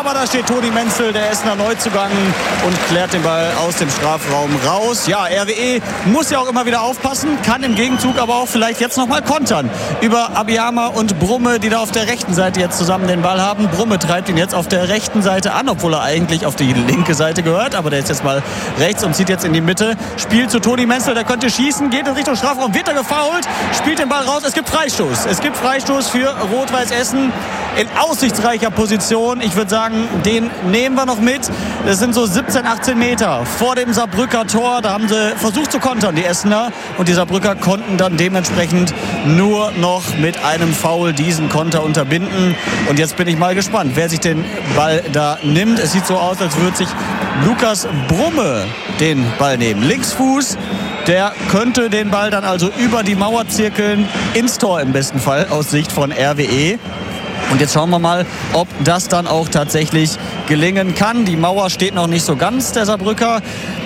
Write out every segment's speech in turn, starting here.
Aber da steht Toni Menzel, der Essener Neuzugang, und klärt den Ball aus dem Strafraum raus. Ja, RWE muss ja auch immer wieder aufpassen, kann im Gegenzug aber auch vielleicht jetzt nochmal kontern über Abiyama und Brumme, die da auf der rechten Seite jetzt zusammen den Ball haben. Brumme treibt ihn jetzt auf der rechten Seite an, obwohl er eigentlich auf die linke Seite gehört. Aber der ist jetzt mal rechts und zieht jetzt in die Mitte. Spielt zu Toni Menzel, der könnte schießen, geht in Richtung Strafraum, wird er gefoult, spielt den Ball raus. Es gibt Freistoß. Es gibt Freistoß für Rot-Weiß Essen in aussichtsreicher Position. Ich würde sagen, den nehmen wir noch mit. Das sind so 17, 18 Meter vor dem Saarbrücker Tor. Da haben sie versucht zu kontern, die Essener. Und die Saarbrücker konnten dann dementsprechend nur noch mit einem Foul diesen Konter unterbinden. Und jetzt bin ich mal gespannt, wer sich den Ball da nimmt. Es sieht so aus, als würde sich Lukas Brumme den Ball nehmen. Linksfuß. Der könnte den Ball dann also über die Mauer zirkeln, ins Tor im besten Fall, aus Sicht von RWE. Und jetzt schauen wir mal, ob das dann auch tatsächlich gelingen kann. Die Mauer steht noch nicht so ganz, der Saarbrücker.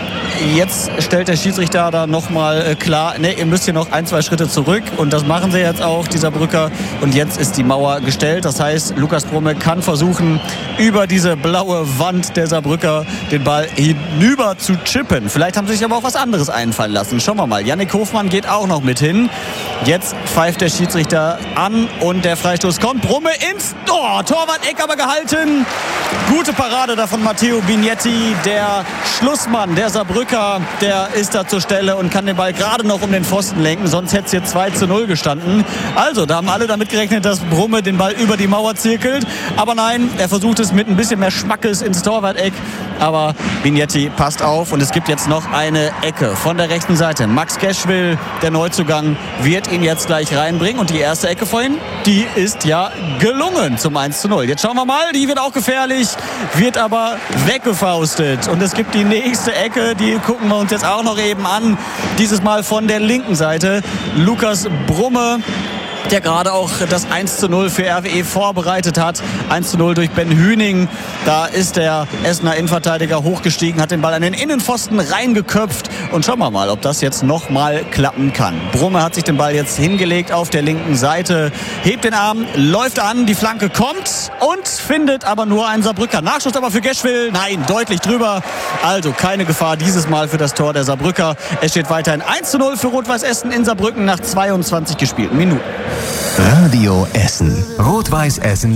Jetzt stellt der Schiedsrichter da nochmal klar, ne, ihr müsst hier noch 1, 2 Schritte zurück. Und das machen sie jetzt auch, die Saarbrücker. Und jetzt ist die Mauer gestellt. Das heißt, Lukas Brumme kann versuchen, über diese blaue Wand der Saarbrücker den Ball hinüber zu chippen. Vielleicht haben sie sich aber auch was anderes einfallen lassen. Schauen wir mal. Yannick Hofmann geht auch noch mit hin. Jetzt pfeift der Schiedsrichter an und der Freistoß kommt. Brumme ins Tor. Torwart-Eck aber gehalten. Gute Parade da von Matteo Bignetti, der Schlussmann der Saarbrücker. Der ist da zur Stelle und kann den Ball gerade noch um den Pfosten lenken. Sonst hätte es hier 2:0 gestanden. Also, da haben alle damit gerechnet, dass Brumme den Ball über die Mauer zirkelt. Aber nein, er versucht es mit ein bisschen mehr Schmackes ins Torwart-Eck. Aber Bignetti passt auf und es gibt jetzt noch eine Ecke von der rechten Seite. Max Geschwill, der Neuzugang, wird ihn jetzt gleich reinbringen. Und die erste Ecke vorhin, die ist ja gelungen zum 1:0. Jetzt schauen wir mal, die wird auch gefährlich, wird aber weggefaustet. Und es gibt die nächste Ecke, die gucken wir uns jetzt auch noch eben an. Dieses Mal von der linken Seite. Lukas Brumme, der gerade auch das 1:0 für RWE vorbereitet hat. 1:0 durch Ben Hüning. Da ist der Essener Innenverteidiger hochgestiegen, hat den Ball an den Innenpfosten reingeköpft. Und schauen wir mal, ob das jetzt nochmal klappen kann. Brumme hat sich den Ball jetzt hingelegt auf der linken Seite, hebt den Arm, läuft an, die Flanke kommt und findet aber nur einen Saarbrücker. Nachschuss aber für Geschwill. Nein, deutlich drüber. Also keine Gefahr dieses Mal für das Tor der Saarbrücker. Es steht weiterhin 1:0 für Rot-Weiß Essen in Saarbrücken nach 22 gespielten Minuten. Radio Essen. Rot-Weiß Essen.